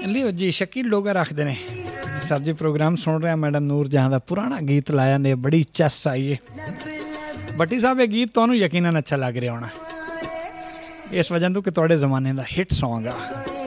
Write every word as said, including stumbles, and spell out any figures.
ਲਿਓ ਜੀ ਸ਼ਕੀਲ ਲੋਕ ਰੱਖਦੇ ਨੇ ਸਰ ਜੀ ਪ੍ਰੋਗਰਾਮ ਸੁਣ ਰਿਹਾ ਮੈਡਮ ਨੂਰ ਜਹਾਂ ਦਾ ਪੁਰਾਣਾ ਗੀਤ ਲਾਇਆ ਨੇ ਬੜੀ ਚੱਸ ਆਈ ਹੈ ਬੱਟੀ ਸਾਹਿਬ ਇਹ ਗੀਤ ਤੁਹਾਨੂੰ ਯਕੀਨਨ ਅੱਛਾ ਲੱਗ ਰਿਹਾ ਹੋਣਾ ਇਸ ਵਜ੍ਹਾ ਤੋਂ ਕਿ ਤੁਹਾਡੇ ਜ਼ਮਾਨੇ ਦਾ ਹਿੱਟ ਸੌਂਗ ਆ